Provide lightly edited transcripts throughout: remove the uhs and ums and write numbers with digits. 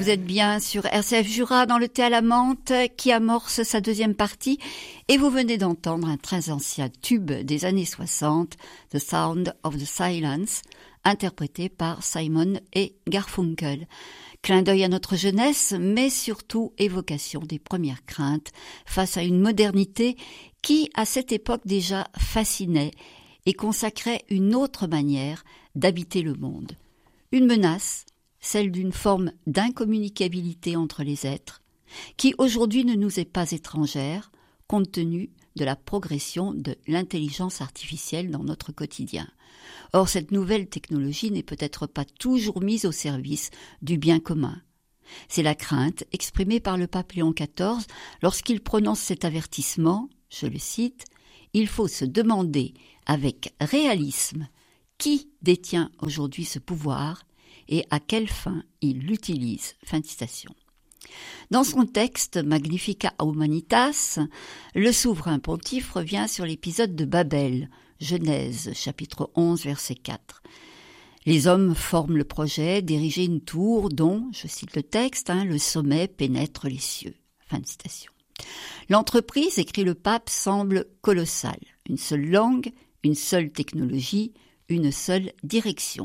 Vous êtes bien sur RCF Jura dans le thé à la menthe qui amorce sa deuxième partie et vous venez d'entendre un très ancien tube des années 60, The Sound of the Silence, interprété par Simon et Garfunkel. Clin d'œil à notre jeunesse, mais surtout évocation des premières craintes face à une modernité qui, à cette époque déjà, fascinait et consacrait une autre manière d'habiter le monde. Une menace, celle d'une forme d'incommunicabilité entre les êtres, qui aujourd'hui ne nous est pas étrangère, compte tenu de la progression de l'intelligence artificielle dans notre quotidien. Or, cette nouvelle technologie n'est peut-être pas toujours mise au service du bien commun. C'est la crainte exprimée par le pape Léon XIV lorsqu'il prononce cet avertissement, je le cite, « Il faut se demander avec réalisme qui détient aujourd'hui ce pouvoir et à quelle fin il l'utilise. » Fin de citation. Dans son texte Magnificat Humanitas, le souverain pontife revient sur l'épisode de Babel, Genèse, chapitre 11, verset 4. Les hommes forment le projet d'ériger une tour dont, je cite le texte, le sommet pénètre les cieux. Fin de citation. L'entreprise, écrit le pape, semble colossale. Une seule langue, une seule technologie, une seule direction.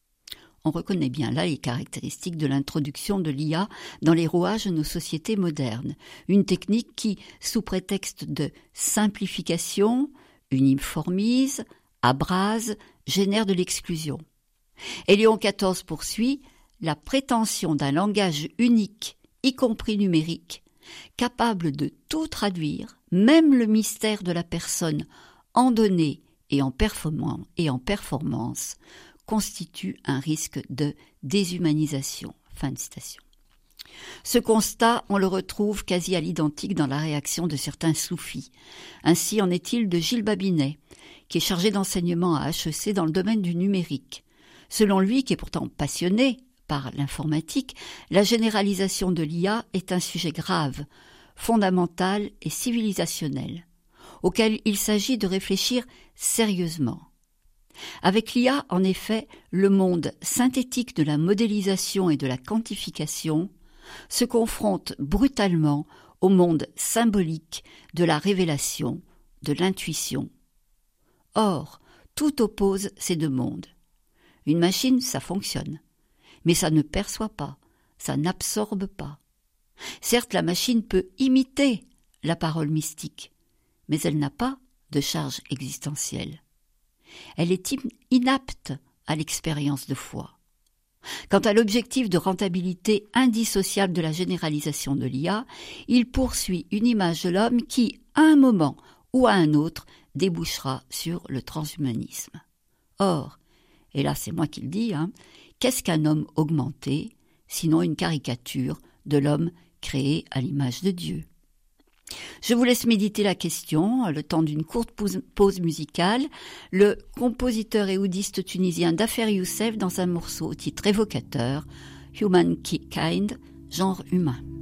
On reconnaît bien là les caractéristiques de l'introduction de l'IA dans les rouages de nos sociétés modernes. Une technique qui, sous prétexte de simplification, uniformise, abrase, génère de l'exclusion. Et Léon XIV poursuit la prétention d'un langage unique, y compris numérique, capable de tout traduire, même le mystère de la personne en données et en performance, constitue un risque de déshumanisation. Fin de citation. Ce constat, on le retrouve quasi à l'identique dans la réaction de certains soufis. Ainsi en est-il de Gilles Babinet, qui est chargé d'enseignement à HEC dans le domaine du numérique. Selon lui, qui est pourtant passionné par l'informatique, la généralisation de l'IA est un sujet grave, fondamental et civilisationnel, auquel il s'agit de réfléchir sérieusement. Avec l'IA, en effet, le monde synthétique de la modélisation et de la quantification se confronte brutalement au monde symbolique de la révélation, de l'intuition. Or, tout oppose ces deux mondes. Une machine, ça fonctionne, mais ça ne perçoit pas, ça n'absorbe pas. Certes, la machine peut imiter la parole mystique, mais elle n'a pas de charge existentielle. Elle est inapte à l'expérience de foi. Quant à l'objectif de rentabilité indissociable de la généralisation de l'IA, il poursuit une image de l'homme qui, à un moment ou à un autre, débouchera sur le transhumanisme. Or, et là c'est moi qui le dis, qu'est-ce qu'un homme augmenté, sinon une caricature de l'homme créé à l'image de Dieu ? Je vous laisse méditer la question, le temps d'une courte pause musicale. Le compositeur et oudiste tunisien Dafer Youssef dans un morceau au titre évocateur, Humankind, genre humain.